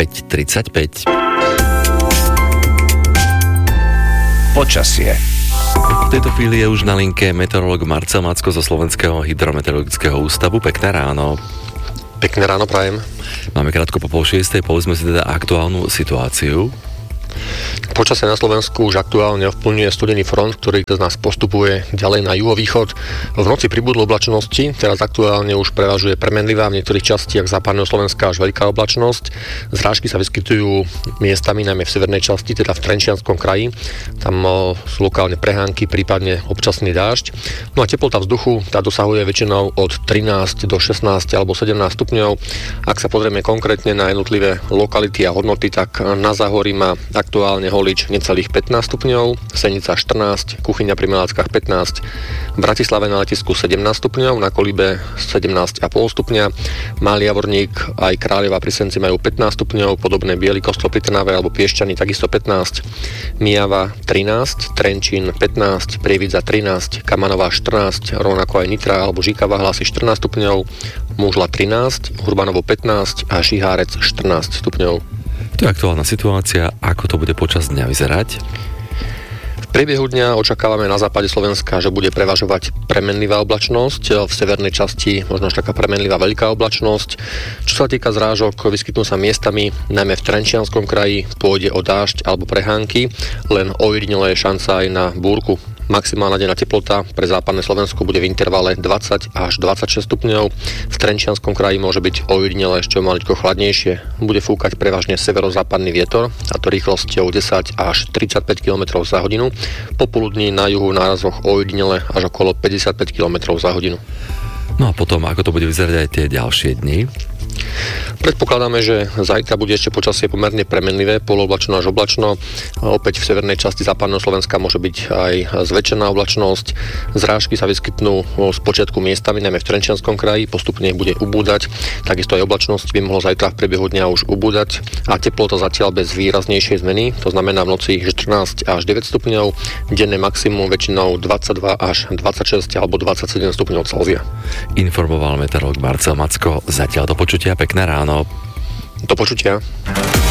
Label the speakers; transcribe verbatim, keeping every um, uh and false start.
Speaker 1: päť tridsaťpäť.
Speaker 2: Počasie.
Speaker 1: V tejto chvíli je už na linke meteorológ Marcel Macko zo Slovenského hydrometeorologického ústavu. Pekné ráno.
Speaker 3: Pekné ráno prajem.
Speaker 1: Máme krátko po pol šiestej, povedzme si teda aktuálnu situáciu.
Speaker 3: Počasie na Slovensku už aktuálne ovplyvňuje studený front, ktorý z nás postupuje ďalej na juhovýchod. V noci pribudlo oblačnosti, teraz aktuálne už prevažuje premenlivá, v niektorých častiach západného Slovenska až veľká oblačnosť. Zrážky sa vyskytujú miestami, najmä v severnej časti, teda v Trenčianskom kraji. Tam sú lokálne prehánky, prípadne občasný dážď. No a teplota vzduchu, tá dosahuje väčšinou od trinásť do šestnásť alebo sedemnásť stupňov. Ak sa pozrieme konkrétne na jednotlivé lokality a hodnoty, tak na Záhorí má aktuálne Holič necelých pätnásť stupňov, Senica štrnásť, Kuchyňa pri Miláckach pätnásť, v Bratislave na letisku sedemnásť stupňov, na Kolibe sedemnásť celá päť stupňa, Malý Javorník aj Kráľová pri Senci majú pätnásť stupňov, podobné Biely Kostol pri Trnave alebo Piešťany takisto pätnásť, Mijava trinásť, Trenčín pätnásť, Prievidza trinásť, Kamanová štrnásť, rovnako aj Nitra alebo Žikava hlási štrnásť stupňov, Mužla trinásť, Hurbanovo pätnásť a Šihárec štrnásť stupňov.
Speaker 1: To je aktuálna situácia, ako to bude počas dňa vyzerať?
Speaker 3: V priebehu dňa očakávame na západe Slovenska, že bude prevažovať premenlivá oblačnosť, v severnej časti možno až taká premenlivá veľká oblačnosť. Čo sa týka zrážok, vyskytnú sa miestami, najmä v Trenčianskom kraji, pôjde o dážď alebo prehánky, len ojedinele je šanca aj na búrku. Maximálna denná teplota pre západné Slovensko bude v intervale dvadsať až dvadsaťšesť stupňov. V Trenčianskom kraji môže byť ojedinele ešte maličko chladnejšie. Bude fúkať prevažne severozápadný vietor, a to rýchlosťou desať až tridsaťpäť kilometrov za hodinu. Popoludní na juhu v nárazoch ojedinele až okolo päťdesiatpäť kilometrov za hodinu.
Speaker 1: No a potom, ako to bude vyzerať aj tie ďalšie dni?
Speaker 3: Predpokladáme, že zajtra bude ešte počasie pomerne premenlivé, polooblačno až oblačno. Opäť v severnej časti západného Slovenska môže byť aj zväčšená oblačnosť. Zrážky sa vyskytnú z počiatku miestami, najmä v Trenčianskom kraji, postupne ich bude ubúdať. Takisto aj oblačnosť by mohlo zajtra v priebehu dňa už ubúdať a teplota zatiaľ bez výraznejšej zmeny, to znamená v noci štrnásť až deväť stupňov, denné maximum väčšinou dvadsaťdva až dvadsaťšesť alebo dvadsaťsedem stupňov Celzia.
Speaker 1: Informoval meteorológ Marcel Macko. Zatiaľ do počutia, pekné ráno.
Speaker 3: Do počutia.